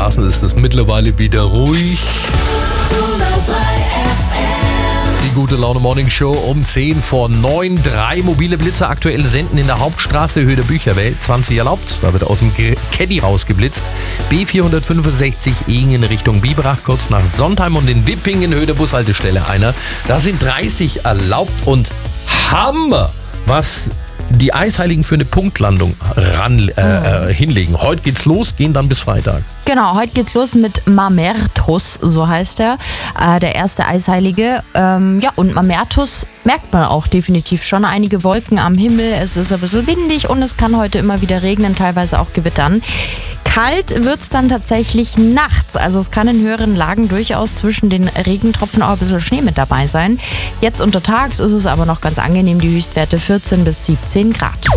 Straßen ist es mittlerweile wieder ruhig. Die gute Laune Morning Show um 10 vor 9. 3 mobile Blitze aktuell senden in der Hauptstraße Höhe der Bücherwelt. 20 erlaubt. Da wird aus dem Caddy rausgeblitzt. B465 Ingen Richtung Biberach, kurz nach Sontheim und in Wippingen Höhe der Bushaltestelle einer. Da sind 30 erlaubt und Hammer, was die Eisheiligen für eine Punktlandung hinlegen. Heute geht's los, gehen dann bis Freitag. Genau, heute geht's los mit Mamertus, so heißt er, der erste Eisheilige. Und Mamertus merkt man auch definitiv schon. Einige Wolken am Himmel, es ist ein bisschen windig und es kann heute immer wieder regnen, teilweise auch gewittern. Kalt wird's dann tatsächlich nachts, also es kann in höheren Lagen durchaus zwischen den Regentropfen auch ein bisschen Schnee mit dabei sein. Jetzt untertags ist es aber noch ganz angenehm, die Höchstwerte 14 bis 17 Grad.